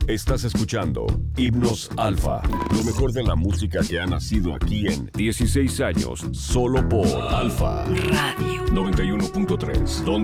Estás escuchando Himnos Alfa, lo mejor de la música que ha nacido aquí en 16 años, solo por Alfa Radio 91.3, donde